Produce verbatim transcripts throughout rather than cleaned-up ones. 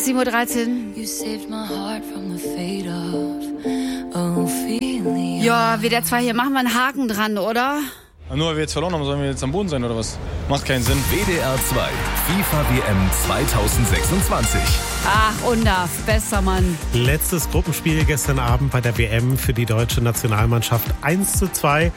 ist sieben Uhr dreizehn. Ja, W D R zwei, hier machen wir einen Haken dran, oder? Nur weil wir jetzt verloren haben, sollen wir jetzt am Boden sein, oder was? Macht keinen Sinn. W D R zwei, FIFA W M zweitausendsechsundzwanzig. Ach, Undaf, bester Mann. Letztes Gruppenspiel gestern Abend bei der W M für die deutsche Nationalmannschaft. eins zu zwei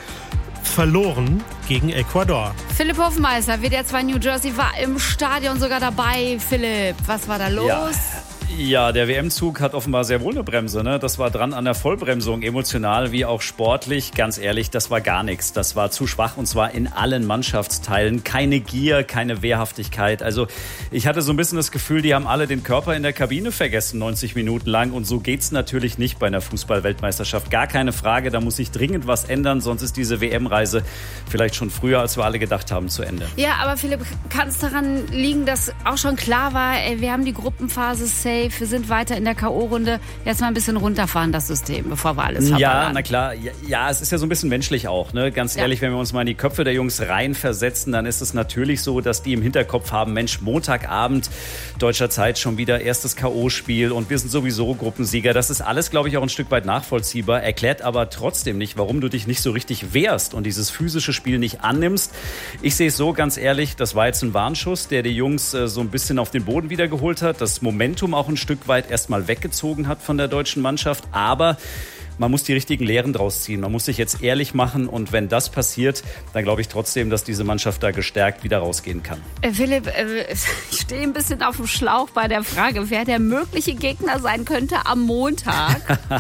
verloren gegen Ecuador. Philipp Hofmeister, W D R zwei New Jersey, war im Stadion sogar dabei. Philipp, was war da los? Ja. Ja, der W M-Zug hat offenbar sehr wohl eine Bremse, ne? Das war dran an der Vollbremsung, emotional wie auch sportlich. Ganz ehrlich, das war gar nichts. Das war zu schwach und zwar in allen Mannschaftsteilen. Keine Gier, keine Wehrhaftigkeit. Also ich hatte so ein bisschen das Gefühl, die haben alle den Körper in der Kabine vergessen, neunzig Minuten lang. Und so geht's natürlich nicht bei einer Fußball-Weltmeisterschaft. Gar keine Frage, da muss sich dringend was ändern. Sonst ist diese W M-Reise vielleicht schon früher, als wir alle gedacht haben, zu Ende. Ja, aber Philipp, kann es daran liegen, dass auch schon klar war, ey, wir haben die Gruppenphase safe. Wir sind weiter in der K O-Runde. Jetzt mal ein bisschen runterfahren, das System, bevor wir alles verballern. Ja, na klar. Ja, ja, es ist ja so ein bisschen menschlich auch. Ne? Ganz ja. ehrlich, wenn wir uns mal in die Köpfe der Jungs reinversetzen, dann ist es natürlich so, dass die im Hinterkopf haben, Mensch, Montagabend deutscher Zeit schon wieder erstes K O-Spiel und wir sind sowieso Gruppensieger. Das ist alles, glaube ich, auch ein Stück weit nachvollziehbar. Erklärt aber trotzdem nicht, warum du dich nicht so richtig wehrst und dieses physische Spiel nicht annimmst. Ich sehe es so, ganz ehrlich, das war jetzt ein Warnschuss, der die Jungs äh, so ein bisschen auf den Boden wiedergeholt hat. Das Momentum auch ein Stück weit erstmal weggezogen hat von der deutschen Mannschaft. Aber man muss die richtigen Lehren draus ziehen. Man muss sich jetzt ehrlich machen. Und wenn das passiert, dann glaube ich trotzdem, dass diese Mannschaft da gestärkt wieder rausgehen kann. Äh, Philipp, äh, ich stehe ein bisschen auf dem Schlauch bei der Frage, wer der mögliche Gegner sein könnte am Montag.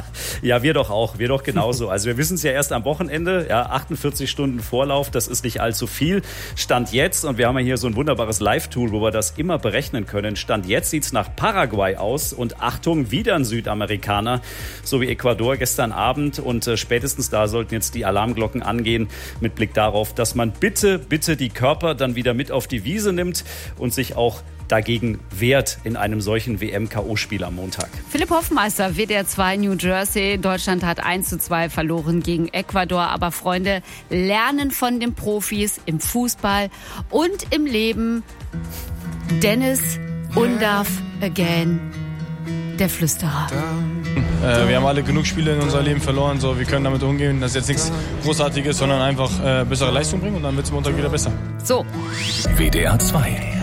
Ja, wir doch auch. Wir doch genauso. Also wir wissen es ja erst am Wochenende. Ja, achtundvierzig Stunden Vorlauf, das ist nicht allzu viel. Stand jetzt, und wir haben ja hier so ein wunderbares Live-Tool, wo wir das immer berechnen können. Stand jetzt sieht es nach Paraguay aus. Und Achtung, wieder ein Südamerikaner, so wie Ecuador gestern Abend und äh, spätestens da sollten jetzt die Alarmglocken angehen mit Blick darauf, dass man bitte, bitte die Körper dann wieder mit auf die Wiese nimmt und sich auch dagegen wehrt in einem solchen W M-K O-Spiel am Montag. Philipp Hofmeister, W D R zwei New Jersey. Deutschland hat eins zu zwei verloren gegen Ecuador. Aber Freunde, lernen von den Profis im Fußball und im Leben. Dennis Undaf again, der Flüsterer. Äh, wir haben alle genug Spiele in unser Leben verloren, so wir können damit umgehen. Das ist jetzt nichts Großartiges, sondern einfach äh, bessere Leistung bringen und dann wird es Montag wieder besser. So. W D R zwei.